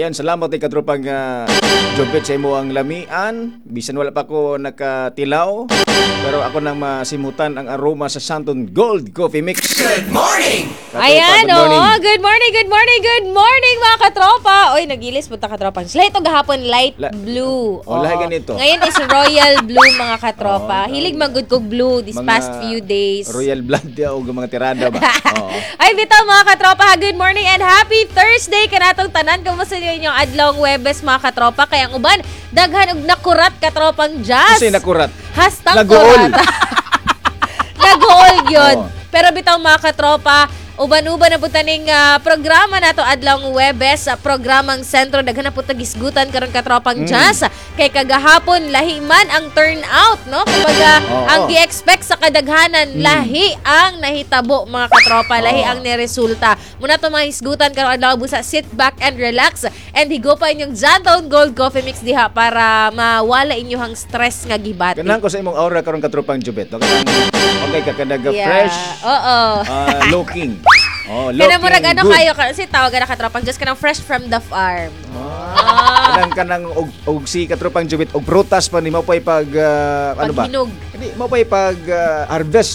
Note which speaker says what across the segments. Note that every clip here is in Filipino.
Speaker 1: Ayan, salamat kay katropang Jobet sa imo ang lamian. Bisan wala pa ko nakatilaw, pero ako nang masimutan ang aroma sa Santon Gold Coffee Mix.
Speaker 2: Good morning!
Speaker 3: Ayan, good morning mga katropa. Oy, nagilis po ta katropang. Ito gahapon light blue.
Speaker 1: Lahi ganito.
Speaker 3: Ngayon is royal blue mga katropa. Hilig magud kog blue this past few days.
Speaker 1: Royal blood o mga tirada ba?
Speaker 3: Ay, bitaw mga katropa, good morning and happy Thursday kanatong tanan. Kumusta niyo inyong adlong Webes mga katropa? Kaya ang uban, daghan og nakurat katropang jazz.
Speaker 1: Kasi nakurat.
Speaker 3: Hashtag
Speaker 1: Nag-uol.
Speaker 3: kurat. Nag-uol yun. Pero bitaw mga katropa, uban-uban na po taning programa na to adlong Webes sa programang sentro. Daghan na po tagisgutan karon katropang jazz. Kay kagahapon lahi man ang turnout, no? Kumbaga ang gi-expect sa kadaghanan lahi ang nahitabo mga katropa, lahi ang niresulta. Muna to mga hisgutan karon adlaw busa, sit back and relax and higo pa inyong Santon Gold Coffee Mix diha para mawala inyong stress nga gibati.
Speaker 1: Kanang ko sa imong aura karon katropang Jobet, no? Okay ka kanaga fresh. Looking.
Speaker 3: Kana murag ano kayo kasi tawagan na katropang just kanang fresh from the farm.
Speaker 1: Kanang og si katropang Jobet og prutas pa ni mo pay pag ano ba?
Speaker 3: Paghinog.
Speaker 1: Hindi mo pay pag harvest.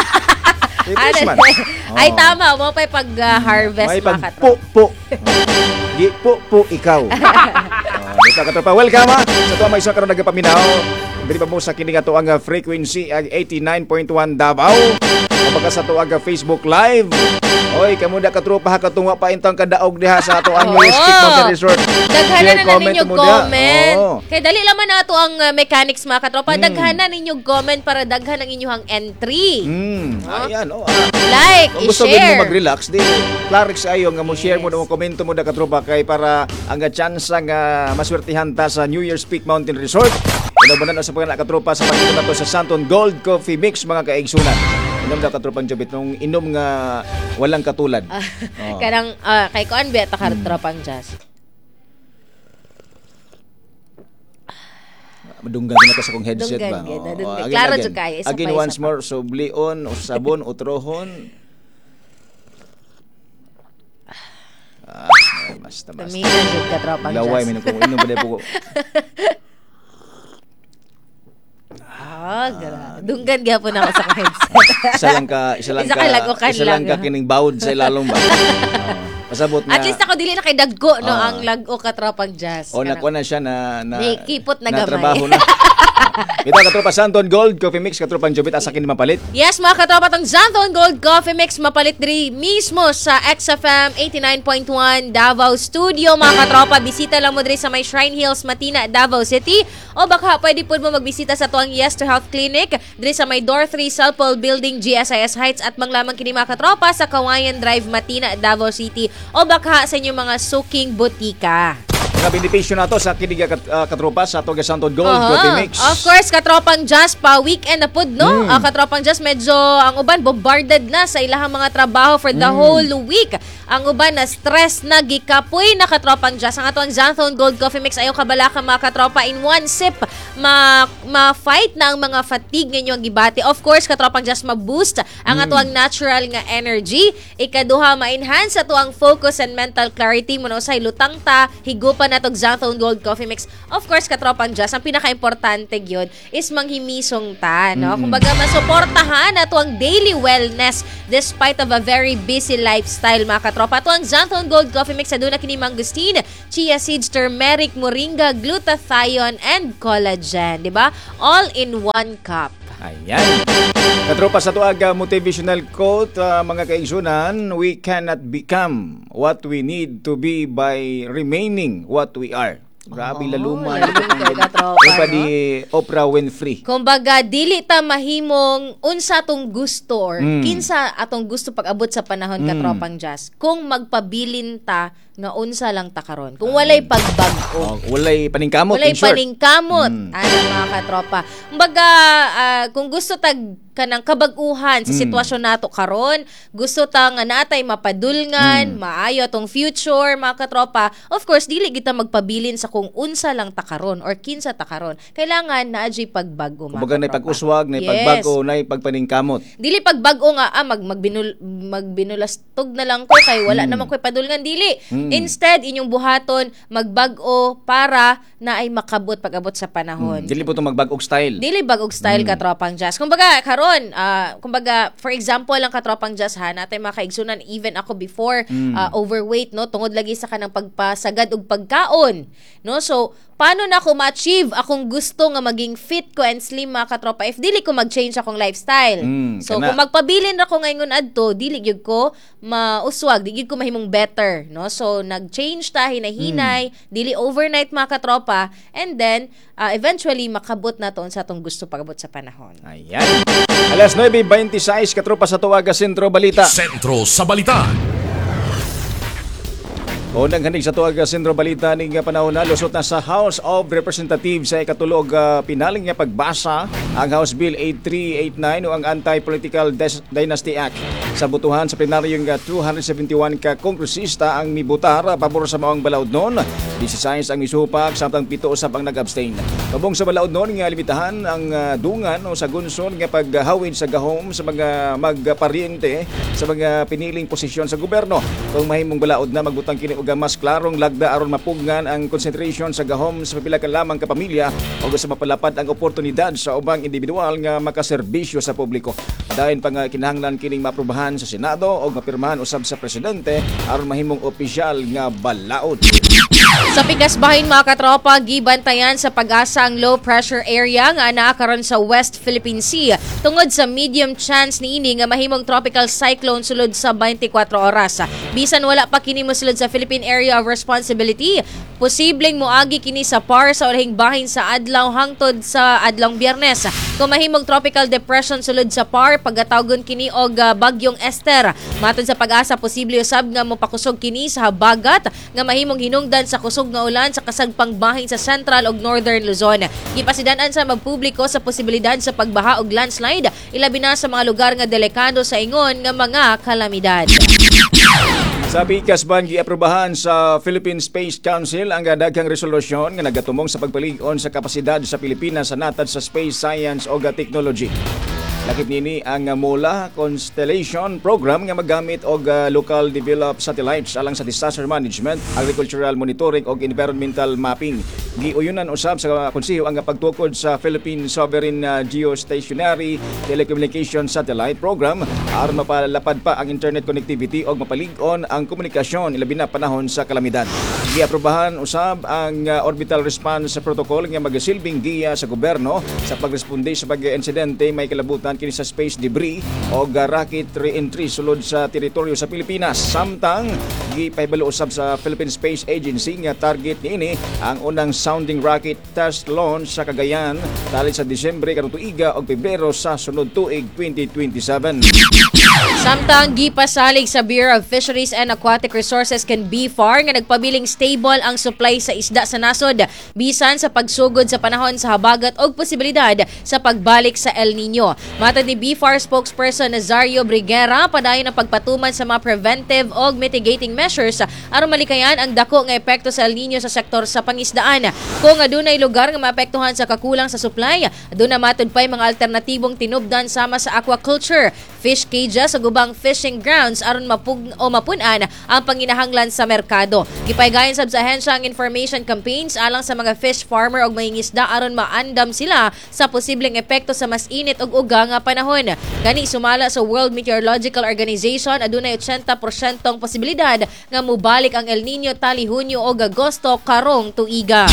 Speaker 3: Ay tama, mo pay pag harvest mga katropa.
Speaker 1: Di po ikaw. Dito katropa, welcome sa tuwa may isa karon nagapaminaw. Dili pa mo sa kini ato ang frequency 89.1 Davao. Kapag sa tuwa Facebook Live. Oy, kamuda katropa ha katungwa pa intang kadaog diha sa ato ang New Speak Mountain Resort.
Speaker 3: Daghanan na ninyo comment. Kay dali laman na ato ang mechanics mga katropa. Daghanan ninyo comment para daghan ang inyong entry.
Speaker 1: Ayan,
Speaker 3: like,
Speaker 1: kung gusto
Speaker 3: i-share.
Speaker 1: mo mag-relax, di clarix ayo nga mo share mo na mo komento mo da katropa kay para ang chance nga maswertihan ta sa New Year's Peak Mountain Resort. Inabanan sa mga katropa sa pagkita nato sa Santon Gold Coffee Mix mga kaigsunan. Inom daw katropang Jobet nung inom nga walang katulad.
Speaker 3: Kanang kay kuan ba ta katropang jazz.
Speaker 1: Madunggan na ka sa kong headset ba?
Speaker 3: Klaro jud kay.
Speaker 1: Again once more, sublion, usabon, utrohon. Basta.
Speaker 3: Tamina jud katropang jazz.
Speaker 1: Laway man ko inom ba po.
Speaker 3: Dunggan gyapon ako sa headset.
Speaker 1: Isa lang ka kining bawod sa ilalong ba. Pasabot na.
Speaker 3: At least ako dili na kay dagko no ang lag-o katropang jazz.
Speaker 1: Nakuha na siya na
Speaker 3: kipot na gamay.
Speaker 1: Trabaho na. Ito katropa Santon Gold Coffee Mix katropang Jobet asa kin mapalit.
Speaker 3: Yes mga katropa, tong Santon Gold Coffee Mix mapalit diri mismo sa XFM 89.1 Davao Studio mga katropa. Bisita lang mo diri sa may Shrine Hills, Matina, Davao City o baka pwede po mo magbisita sa tuang Yes to Health Clinic diri sa may Door 3 Salpol Building, GSIS Heights at manglamang kini mga katropa sa Kawayan Drive, Matina, Davao City o baka sa inyong mga suking butika.
Speaker 1: Mga benepisyo na to sa kiniga katropa sa Toga Santon Gold Coffee Mix.
Speaker 3: Of course, katropang jazz pa weekend na pod no. Katropang jazz medyo ang uban bombarded na sa ilahang mga trabaho for the whole week. Ang uban na stress na gikapoy na katropang jazz. Ang atong Santon Gold Coffee Mix ayo kabalaka mga katropa in one sip ma-fight na ang mga fatigue ninyo ang gibati. Of course, katropang jazz ma-boost ang atong natural nga energy. Ikaduha ma-enhance ato ang focus and mental clarity mo usay lutang ta higupan natong Santon Gold Coffee Mix. Of course, katropang jazz, ang pinaka-importante gyud is manghimisong ta, no? Kumbaga masuportahan ato ang daily wellness despite of a very busy lifestyle mga katropa. Ato ang Santon Gold Coffee Mix aduna kini mangustin, chia seeds, turmeric, moringa, glutathione and collagen, di ba? All in one cup.
Speaker 1: Ayan. Katropa sa tuag motivational quote, mga kaigsunan, we cannot become what we need to be by remaining what we are. Grabe laluman. Pa di Oprah Winfrey.
Speaker 3: Kumbaga, dili ta mahimong unsa atong gusto or kinsa atong gusto pag-abot sa panahon katropang jazz. Kung magpabilin ta nga unsa lang ta karon. Kung walay pagbag-o.
Speaker 1: Walay paningkamot.
Speaker 3: Walay paningkamot. Ano mga katropa. Kumbaga, kung gusto tag kanang kabag-uhan sa sitwasyon nato karon, gusto ta nga natay mapadulngan, maayo atong future, mga katropa. Of course, dili kita magpabilin sa kung unsa lang takaron or kinsa takaron. Kailangan na adjay pagbago mga
Speaker 1: Kumbaga na
Speaker 3: katropa.
Speaker 1: pag-uswag, na pagbago, na pagpaningkamot.
Speaker 3: Dili pagbago nga magbinulastog na lang ko kay wala naman ko'y padulngan dili. Instead inyong buhaton magbago para na ay makabot pag-abot sa panahon.
Speaker 1: Dili po itong magbag-og style.
Speaker 3: Dili bagog style katropang jazz. Kumbaga karon, kumbaga for example lang katropang jazz ha, natay makaigsunan even ako before overweight no tungod lagi sa kanang pagpasagad og pagkaon no. So paano na ako ma-achieve akong gusto nga maging fit ko and slim mga katropa if dili ko mag-change akong lifestyle. So kung magpabilin ra ko ngayon adto, dili gyud ko mauswag, dili gyud ko mahimong better, no? So nag-change ta hinahinay, dili overnight mga katropa, and then eventually makabot na to sa atong gusto pagabot sa panahon.
Speaker 1: Ayan. Alas 9:26 katropa sa Tuwaga Sentro Balita.
Speaker 2: Sentro sa Balita.
Speaker 1: Unang hanig sa Tuwaga Sentro Balita ning panahon na lusot na sa House of Representatives sa ikatulog pinaling nga pagbasa ang House Bill 8389 o ang Anti-Political Dynasty Act. Sa butuhan sa plenaryo nga 271 ka kongresista ang mibutar pabor sa maong balaod noon. 16 ang misupak samtang 7 usab ang nag-abstain. Kabong sa balaod noon nga limitahan ang dungan o sa gunson nga paghawid sa gahom sa mga magpariente sa mga piniling posisyon sa gobyerno. Kung mahimong balaod na magbutang kini og mas klarong lagda aron mapugnan ang concentration sa gahom sa pipila ka lamang ka pamilya o sa mapalapad ang oportunidad sa ubang individual nga makaserbisyo sa publiko. Dayon pa nga kinahanglan kining maaprubahan sa Senado o mapirmahan usab sa presidente aron mahimong opisyal nga balaod.
Speaker 3: Sa Pikasbahin mga katropa, gibantayan sa pag-asa ang low pressure area nga anaa karon sa West Philippine Sea tungod sa medium chance niini nga mahimong tropical cyclone sulod sa 24 oras. Bisan wala pa kini mosulod sa Philippine Area of Responsibility, posibleng moagi kini sa par sa ulahing bahin sa adlaw hangtod sa adlawng Biyernes. Kung mahimong tropical depression sulod sa par, paggatawgon kini og bagyong Esther. Matod sa pag-asa, posible usab nga mopakusog kini sa habagat nga mahimong hinungdan sa kusog nga ulan sa kasagpang bahin sa Central ug Northern Luzon. Gipasidan-an sa magpubliko sa posibilidad sa pagbaha og landslide, ilabi na sa mga lugar nga delikado sa ingon nga mga kalamidad.
Speaker 1: Sa Pikasban, giaprobahan sa Philippine Space Council ang daghang resolusyon nga nagatumong sa pagpalig-on sa kapasidad sa Pilipinas sa natad sa space science o technology. Lakip nini ang MOLA Constellation Program nga maggamit og local developed satellites alang sa disaster management, agricultural monitoring og environmental mapping. Giuyunan usab sa konseho ang pagtukod sa Philippine Sovereign Geostationary Telecommunication Satellite Program aron mapalapad pa ang internet connectivity og mapalig-on ang komunikasyon ilabi na panahon sa kalamidad. Giaprobahan usab ang Orbital Response Protocol nga magasilbing giya sa gobyerno sa pagresponde sa pag-insidente may kalabutan kini sa space debris o rocket re-entry sulod sa teritoryo sa Pilipinas. Samtang gipahibalo usab sa Philippine Space Agency nga target niini ang unang sounding rocket test launch sa Cagayan tali sa Disyembre karong tuiga o Pebrero sa sunod tuig 2027.
Speaker 3: Samtang gipasalig sa Bureau of Fisheries and Aquatic Resources ken BFAR nga nagpabiling stable ang supply sa isda sa nasod bisan sa pagsugod sa panahon sa habagat og posibilidad sa pagbalik sa El Nino. Matod ni BFAR spokesperson Nazario Briguera, padayon ang pagpatuman sa mga preventive og mitigating measures aron malikayan ang dako nga epekto sa El Nino sa sektor sa pangisdaan. Kung adunay lugar nga maapektuhan sa kakulang sa supply, aduna matod pay mga alternatibong tinubdan sama sa aquaculture, fish cages ug ubang fishing grounds aron mapunan ang panginahanglan sa merkado. Gipaygayon sab sa ahensya ang information campaigns alang sa mga fish farmer og mangingisda aron maandam sila sa posibleng epekto sa mas init ug uga nga panahon. Gani sumala sa World Meteorological Organization, adunay 80% posibilidad nga mubalik ang El Nino tali Hunyo o Agosto karong tuiga.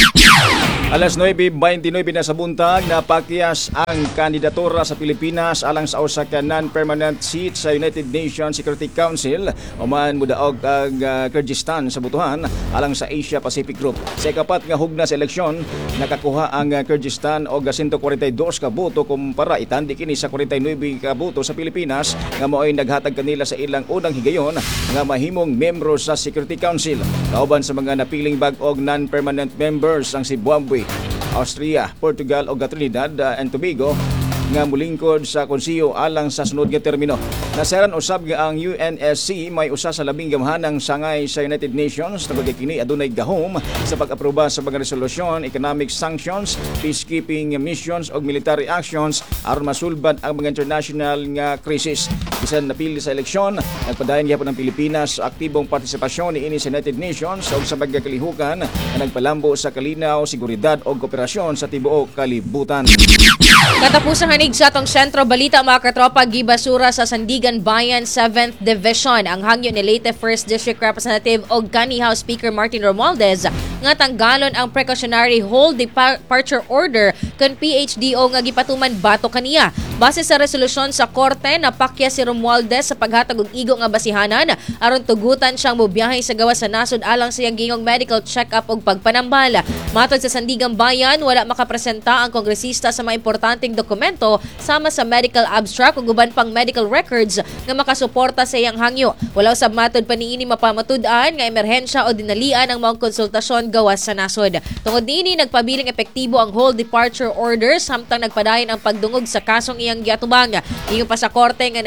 Speaker 1: Alas 9:29 na sa buntag, napakyas ang kandidatura sa Pilipinas alang sa usa ka non-permanent seat sa United Nations Security Council o man mudaog ang Kyrgyzstan sa butuhan alang sa Asia Pacific Group. Sa ikapat nga hugna sa eleksyon, nakakuha ang Kyrgyzstan og 142 ka boto kumpara itandi kini sa 49 ka boto sa Pilipinas nga mo'y naghatag kanila sa ilang unang higayon nga mahimong membro sa Security Council. Kauban sa mga napiling bag-og non-permanent members ang Zimbabwe, Austria, Portugal o Trinidad and Tobago nga mulingkod sa konseho alang sa sunod nga termino. Nasaran usab nga ang UNSC may usa sa labing gamhanang sangay sa United Nations tungod kini adunay gahom sa pag-aproba sa mga resolusyon, economic sanctions, peacekeeping missions ug military actions aron masulbad ang mga international nga krisis. Bisan napili sa eleksyon, nagpadayon gyapon ang Pilipinas sa aktibong partisipasyon niini sa United Nations ug sa mga kalihukan na nagpalambo sa kalinaw, seguridad ug kooperasyon sa tibuok kalibutan.
Speaker 3: Katapusang hanig sa atong sentro balita mga katropa gibasura sa Sandigan Bayan 7th Division ang hangyo ni Leyte 1st District Representative o Gani House Speaker Martin Romualdez nga tanggalon ang precautionary hold departure order kan PHDO nga gipatuman bato kaniya. Base sa resolusyon sa korte, napakya si Romualdez sa paghatag og igo nga basihanan aron tugutan siyang mobiyahe sa gawas sa nasod alang sa iyang gingong medical check-up ug pagpanambal. Matod sa Sandigan Bayan, wala makapresenta ang kongresista sa mga importanteng dokumento sama sa medical abstract ug uban pang medical records nga makasuporta sa iyang hangyo. Wala usab matod pa niini mapamatud-an nga emerhensya o dinalian ang mga konsultasyon gawas sa nasod. Tungod niini nagpabiling epektibo ang hold departure order samtang nagpadayon ang pagdungog sa kasong iyang giatubang. Ingon pa sa korte nga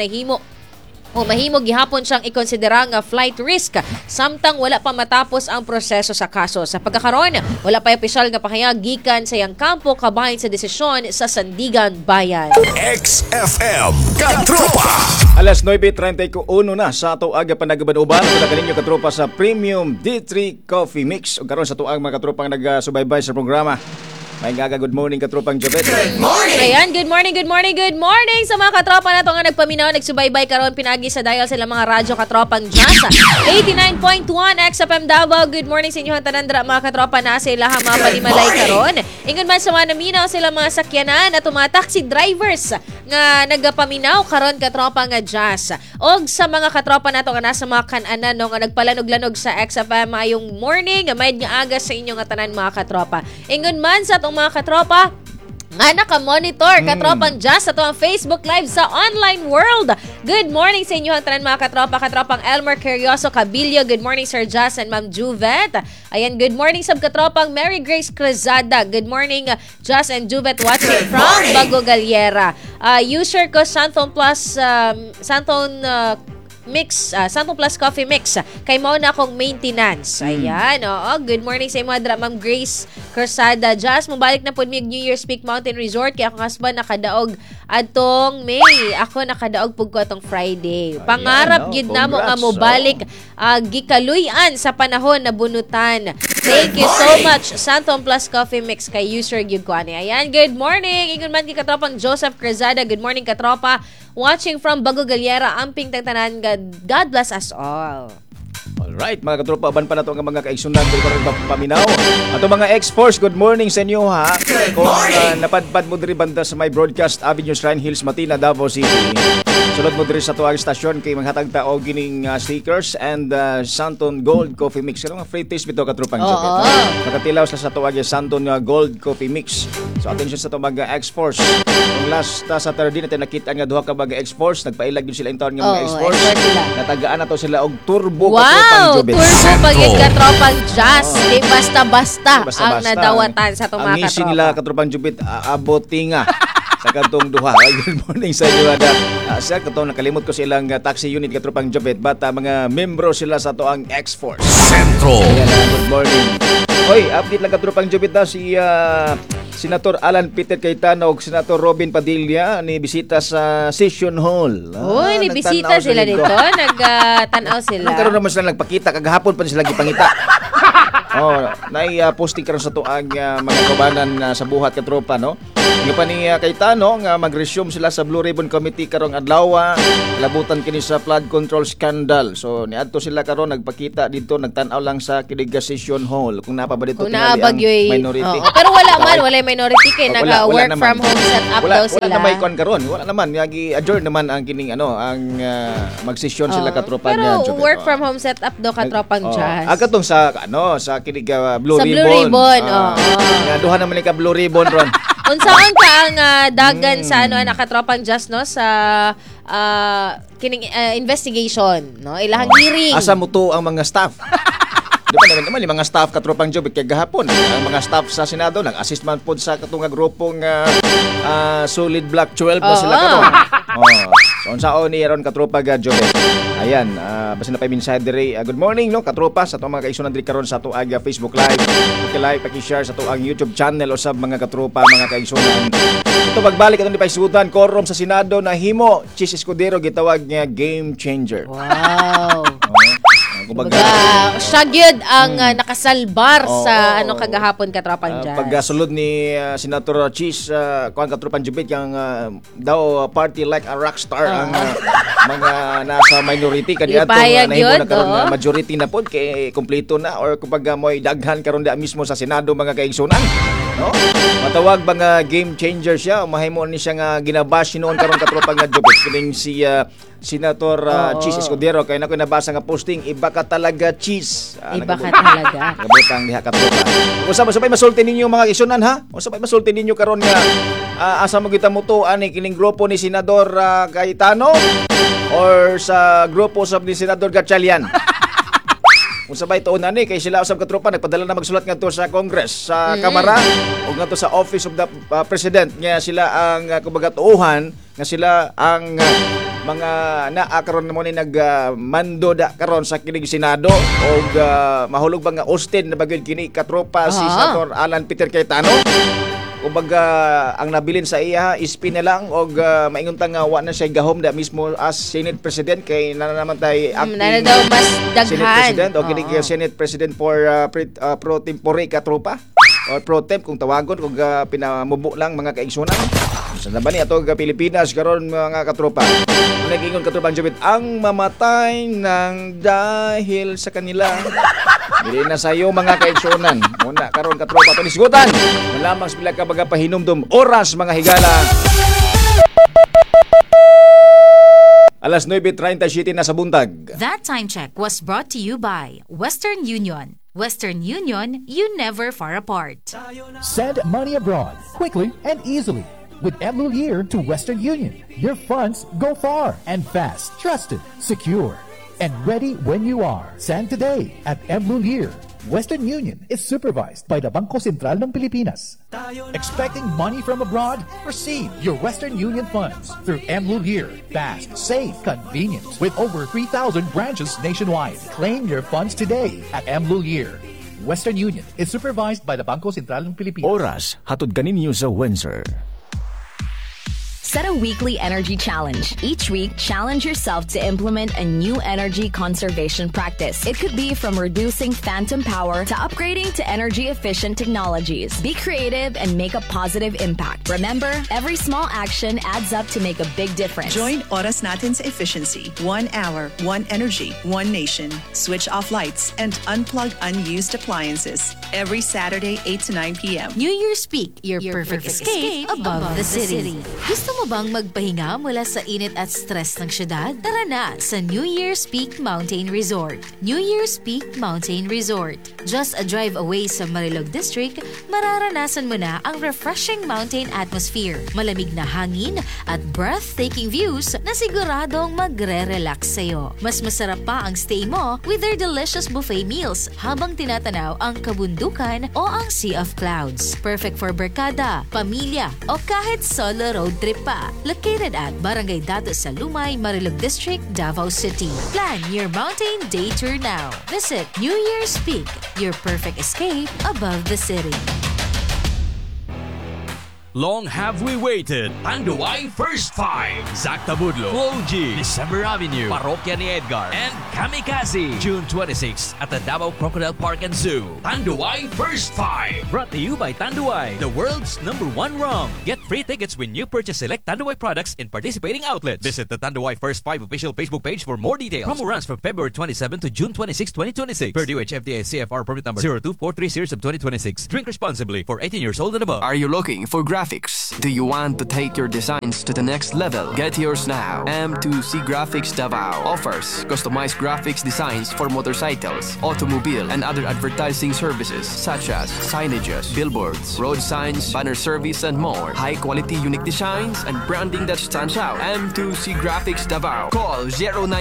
Speaker 3: mahimo gihapon siyang ikonsidera nga flight risk samtang wala pa matapos ang proseso sa kaso. Sa pagkakaron, wala pa opisyal nga pahayag gikan sa iyang kampo kabahin sa desisyon sa Sandigan Bayan.
Speaker 2: XFM Katropa.
Speaker 1: Alas 9:31 na sa ato aga panagaban-uban ang kaninyo katropa sa Premium D3 Coffee Mix. Ug karon sa tuang mga katropang nagasubaybay sa programa. May gaga, good morning katropang Jobet.
Speaker 3: Ayan, good morning sa mga katropa na ito nga nagpaminaw, nagsubaybay karon pinagi sa dial sila mga radyo katropang Jazz. 89.1 XFM Davao, good morning sa inyong tanandra mga katropa na sa ilahang mga palimalay karon. Ingon man sa mga naminaw sila mga sakyanan at mga taxi drivers nga nagapaminaw karon katropa nga Jazz. Og sa mga katropa na ito nga nasa mga kananan no, nga nagpalanog-lanog sa XFM ayong morning, may nga aga sa inyong tanan mga katropa. Ingon man sa itong mga katropa nga naka-monitor katropang Jazz sa itong Facebook Live sa online world. Good morning sa inyo ang tanan mga katropa. Katropang Elmer Curioso Cabillo. Good morning Sir Jazz and Ma'am Juvet. Ayan, good morning sa katropang Mary Grace Cruzada. Good morning Jazz and Juvet watching from Bago Galiera. User ko Santon Plus Mix, Santo Plus Coffee Mix. Kay mo na akong maintenance. Ayan, oo. Good morning sa mga Ma'am Grace Corsada. Jazz, mabalik na po mi New Year's Peak Mountain Resort. Kaya akong husband nakadaog atong May. Ako nakadaog pug ko atong Friday. Pangarap gid namo nga mobalik gikaluyan sa panahon na bunutan. Thank you so much Santo Plus Coffee Mix kay user gyud ko ani. Ayan, good morning. Ingon man kay katropang Joseph Cruzada. Good morning katropa. Watching from Bago Galiera, amping tagtanan. God bless us all.
Speaker 1: Alright, mga katropa, aban pa na ito ang mga kaigsunan ko rin paminaw. At mga X-Force, good morning sa inyo ha. Kung napadpad mo diri banda sa my broadcast Avenue Shrine Hills, Matina, Davao City. Sulod mo diri sa tuwag stasyon kay maghatag tao gining stickers and Santon Gold Coffee Mix. Ano nga free taste bito katropang Jobet. Nakatilaw sa tuwag Santon Gold Coffee Mix. So attention sa ito mga X-Force. Kung last Saturday natin nakita nga duha ka mga X-Force, nagpailag yun sila yung taon ng mga X-Force. Natagaan na to sila og turbo
Speaker 3: wow,
Speaker 1: Jobet.
Speaker 3: Turbo pagit katropang Jazz. Di basta-basta ang nadawatan sa itong mga
Speaker 1: ang isi
Speaker 3: katropa.
Speaker 1: nila katropang Jobet, aboti nga sa kantong duha. Good morning sa inyo. Sir, katong nakalimot ko silang taxi unit katropang Jobet. Bata mga membro sila sa to ang X-Force.
Speaker 2: Sentro.
Speaker 1: Good morning. Hoy, update lang katropang Jobet na si Senator Alan Peter Cayetano ug Senator Robin Padilla ni bisita sa Session Hall.
Speaker 3: Uy, ni bisita sila dito. Nagtanaw sila.
Speaker 1: Karon naman sila nagpakita kagahapon pa sila gipangita. Posting karon sa tuang mga kabanan sa buhat ka tropa no. Nga pa ni Cayetano nga mag-resume sila sa Blue Ribbon Committee karong adlaw. Labutan kini sa flood control scandal. So niadto sila karon nagpakita dito nagtan-aw lang sa Kiliga Session Hall kung napa ba dito tingali ang minority.
Speaker 3: Pero wala minority kay naka-work from home setup daw sila.
Speaker 1: Wala naman kon karon. Wala naman adjourn naman ang kining ang mag-session sila katropa niya.
Speaker 3: Pero work from home setup daw katropang Jazz.
Speaker 1: Agatong sa Kiliga Blue
Speaker 3: sa
Speaker 1: Ribbon.
Speaker 3: Blue Ribbon.
Speaker 1: Duha naman ni ka Blue Ribbon ron.
Speaker 3: Unsaon ka ang dagan sa nakatropang Jazz no sa kining investigation no ilahang hearing.
Speaker 1: Asa mo to ang mga staff? Di ba naman yung mga staff katropang Jobet kay gahapon ang mga staff sa Senado nag-assist man pod sa katong grupong Solid Black 12 na sila karon. So Kung saan ni Aaron Katropa Jobe. Ayan, basta na pa mensahe diri. Good morning no Katropa sa atong mga kaigsunan diri karon sa ato aga Facebook Live. Paki-like, paki-share sa ato ang YouTube channel usab mga Katropa, mga kaigsunan. Ito pagbalik atong dipaisutan korum sa Senado na himo Chis Escudero gitawag nga game changer.
Speaker 3: Wow.
Speaker 1: Kumbaga,
Speaker 3: siya gyud ang nakasalbar sa kagahapon Katropang Jazz.
Speaker 1: Pagsulod ni Senator Chis kuan Katropang Jubit yang daw party like a rock star ang mga nasa minority kaniya nahimo na karon majority na pod kay kompleto na or kumbaga moy daghan karon da mismo sa Senado mga kaigsunan. No? Matawag mga game changer siya, mahimo ni siya nga ginabash noon karon Katropang Jubit kining si Senator Chis Escudero kay nako nabasa nga posting iba ka talaga Chis.
Speaker 3: Iba ka talaga.
Speaker 1: Kabutang diha Katropa. Usab-usabay masulti ninyo mga isunan ha. Usabay masulti ninyo karon nga asa mo kita muto ani kining grupo ni Senador Cayetano or sa grupo usab ni Senador Gatchalian. Usabay tuon ani kay sila usab Katropa nagpadala na magsulat ngadto sa Congress sa Kamara ug ngadto sa Office of the President nga sila ang kumbaga tuuhan nga sila ang mga karon mo ni nagmando da karon sa kining Senado og mahulog ba nga Austin na bagyo kini Katropa si Senator Alan Peter Cayetano. Kumbaga ang nabilin sa iya ispin na lang og maingon ta nga wa na siya gahom da mismo as Senate President kay naman tay acting
Speaker 3: daw mas daghan
Speaker 1: Senate President o kini Senate President for pro tempore Katropa or pro temp kung tawagon kung pinamubo lang mga kaigsunan. Sa naban ni ato Pilipinas karon mga Katropa. Nag-ingon Katropang Jubit ang mamatay ng dahil sa kanila. Dili na sayo mga kaigsunan. Muna karon Katropa to nisgutan. Malamang sila ka baga pahinumdum oras mga higala. Alas 9:37 na sa buntag.
Speaker 4: That time check was brought to you by Western Union. Western Union, you never far apart.
Speaker 5: Send money abroad quickly and easily with Year to Western Union. Your funds go far and fast, trusted, secure, and ready when you are. Send today at Year. Western Union is supervised by the Bangko Sentral ng Pilipinas. Expecting money from abroad? Receive your Western Union funds through Year. Fast, safe, convenient. With over 3,000 branches nationwide. Claim your funds today at Year. Western Union is supervised by the Bangko Sentral ng Pilipinas.
Speaker 2: Oras, hatod kaninyo sa Windsor.
Speaker 6: Set a weekly energy challenge. Each week, challenge yourself to implement a new energy conservation practice. It could be from reducing phantom power to upgrading to energy-efficient technologies. Be creative and make a positive impact. Remember, every small action adds up to make a big difference.
Speaker 7: Join Oras Natin's efficiency. 1 hour, 1 energy, 1 nation. Switch off lights and unplug unused appliances. Every Saturday, 8 to 9 p.m.
Speaker 4: New Year's Peak, your perfect escape above the city. Gusto mo bang magpahinga mula sa init at stress ng syudad? Tara na sa New Year's Peak Mountain Resort. New Year's Peak Mountain Resort. Just a drive away sa Marilog District, mararanasan mo na ang refreshing mountain atmosphere, malamig na hangin at breathtaking views na siguradong magre-relax sa'yo. Mas masarap pa ang stay mo with their delicious buffet meals habang tinatanaw ang kabundukan o ang sea of clouds. Perfect for barkada, pamilya o kahit solo road trip pa. Located at Barangay Dato sa Lumay, Marilog District, Davao City. Plan your mountain day tour now. Visit New Year's Peak, your perfect escape above the city.
Speaker 8: Long have we waited. Tanduay First Five. Zach Tabudlo, G, December Avenue, Parokya ni Edgar, and Kamikaze. June 26 at the Davao Crocodile Park and Zoo. Tanduay First Five. Brought to you by Tanduay, the world's #1 rum. Get free tickets when you purchase select Tanduay products in participating outlets. Visit the Tanduay First Five official Facebook page for more details. Promo runs from February 27 to June 26, 2026. Per DOH FDA CFR permit number 0243 series of 2026. Drink responsibly for 18 years old and above.
Speaker 9: Are you looking for graphics? Do you want to take your designs to the next level? Get yours now. M2C Graphics Davao offers customized graphics designs for motorcycles, automobile, and other advertising services such as signages, billboards, road signs, banner service, and more. High-quality unique designs and branding that stands out. M2C Graphics Davao. Call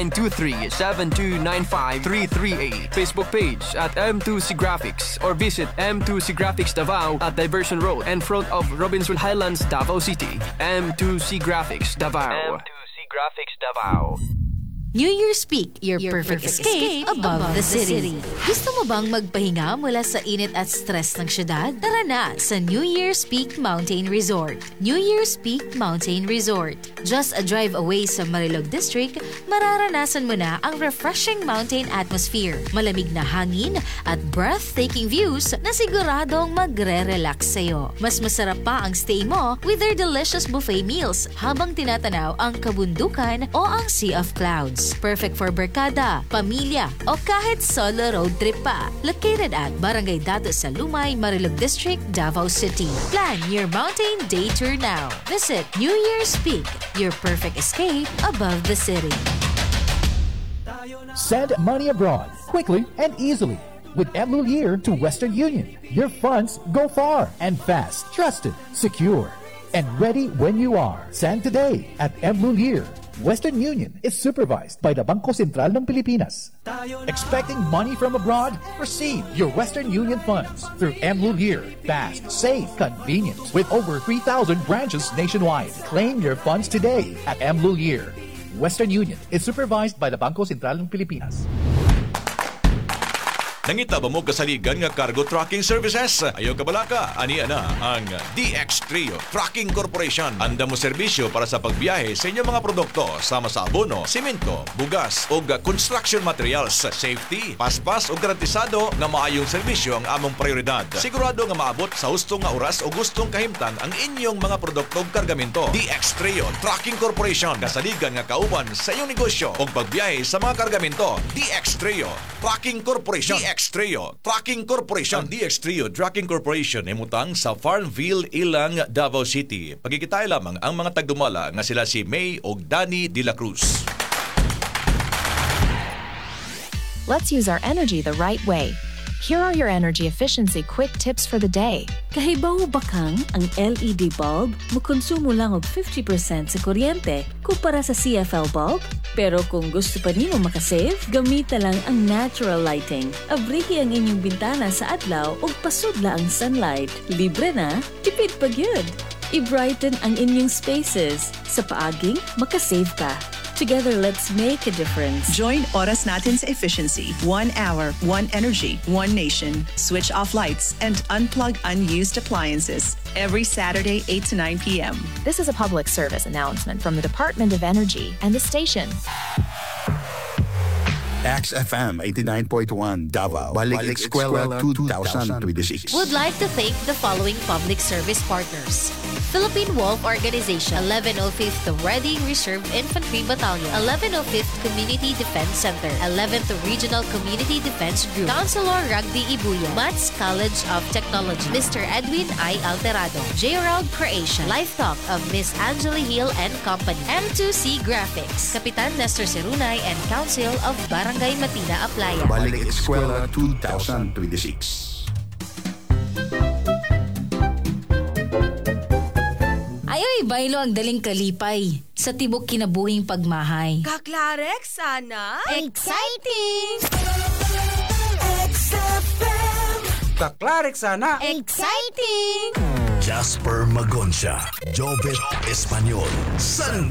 Speaker 9: 0923-7295-338. Facebook page at M2C Graphics or visit M2C Graphics Davao at Diversion Road in front of Robinson Highlands, Davao City. M2C Graphics Davao. Graphics Davao.
Speaker 4: New Year's Peak, your perfect escape above the city. Gusto mo bang magpahinga mula sa init at stress ng syudad? Tara na sa New Year's Peak Mountain Resort. New Year's Peak Mountain Resort. Just a drive away sa Marilog District, mararanasan mo na ang refreshing mountain atmosphere, malamig na hangin at breathtaking views na siguradong magre-relax sa'yo. Mas masarap pa ang stay mo with their delicious buffet meals habang tinatanaw ang kabundukan o ang sea of clouds. Perfect for barkada, pamilya, o kahit solo road trip pa. Located at Barangay Dato sa Lumay, Marilog District, Davao City. Plan your mountain day tour now. Visit New Year's Peak, your perfect escape above the city.
Speaker 5: Send money abroad quickly and easily with Year to Western Union. Your funds go far and fast, trusted, secure, and ready when you are. Send today at Year. Western Union is supervised by the Bangko Sentral ng Pilipinas. Expecting money from abroad? Receive your Western Union funds through Year. Fast, safe, convenient. With over 3,000 branches nationwide. Claim your funds today at Year. Western Union is supervised by the Bangko Sentral ng Pilipinas.
Speaker 10: Nangita ba mo kasaligan nga cargo trucking services? Ayaw kabalaka, aniya na ang DX Trio Trucking Corporation. Anda mo serbisyo para sa pagbiyahe sa inyong mga produkto sama sa abono, simento, bugas o construction materials. Safety, paspas o garantisado nga maayong serbisyo ang among prioridad. Sigurado nga maabot sa hustong nga oras o gustong kahimtang ang inyong mga produkto o kargamento. DX Trio Trucking Corporation. Kasaligan nga kauban sa iyong negosyo o pagbiyahe sa mga kargamento. DX Trio Trucking Corporation. DX Trio Trucking Corporation. Ang DX Trio Trucking Corporation ay mutang sa Farmville, Ilang, Davao City. Pagkikitay lamang ang mga tagdumala nga sila si May o Danny de la Cruz.
Speaker 11: Let's use our energy the right way. Here are your energy efficiency quick tips for the day.
Speaker 12: Kahibaw bakang ang LED bulb mukonsumo lang og 50% sa kuryente kumpara sa CFL bulb? Pero kung gusto pa nimo makasave, gamita lang ang natural lighting. Abrihi ang inyong bintana sa adlaw ug pasudla ang sunlight. Libre na, tipid pa gyud. I-brighten ang inyong spaces. Sa paaging, makasave ka. Together, let's make a difference.
Speaker 7: Join Oras Natin's efficiency. 1 hour, 1 energy, 1 nation. Switch off lights and unplug unused appliances. Every Saturday, 8 to 9 p.m.
Speaker 11: This is a public service announcement from the Department of Energy and the station.
Speaker 13: XFM 89.1 Davao. Balik Eskwela 2026.
Speaker 3: Would like to thank the following public service partners. Philippine Wolf Organization, 1105th Reading Reserve Infantry Battalion, 1105th Community Defense Center, 11th Regional Community Defense Group, Councilor Ragdi Ibuya, Mats College of Technology, Mr. Edwin I. Alterado, J-Round Croatia, Life Talk of Miss Angela Hill and Company, M2C Graphics, Kapitan Nestor Serunay and Council of Barangay Matina Aplaya.
Speaker 13: Balik Eskwela 2026.
Speaker 4: Ayoy, baylo ang daling kalipay sa tibok kinabuhing pagmahay.
Speaker 14: Kaklarek sana?
Speaker 15: Exciting!
Speaker 14: XFM!
Speaker 16: Kaklarek sana?
Speaker 15: Exciting!
Speaker 17: Jasper Magoncia, Jovet Espanyol, San